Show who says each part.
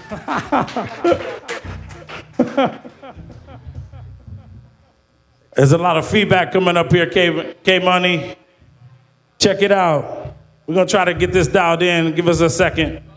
Speaker 1: There's a lot of feedback coming up here, K-Money. Check it out. We're going to try to get this dialed in. Give us a second.